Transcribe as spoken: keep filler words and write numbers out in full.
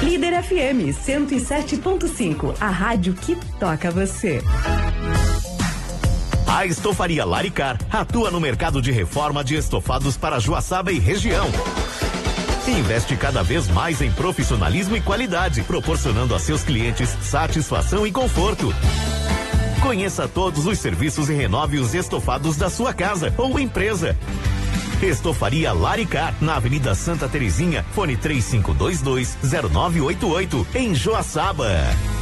Líder F M cento e sete ponto cinco, a rádio que toca você. A Estofaria Laricar atua no mercado de reforma de estofados para Joaçaba e região. Investe cada vez mais em profissionalismo e qualidade, proporcionando a seus clientes satisfação e conforto. Conheça todos os serviços e renove os estofados da sua casa ou empresa. Estofaria Laricar, na Avenida Santa Terezinha, fone três cinco dois dois zero nove oito oito, em Joaçaba.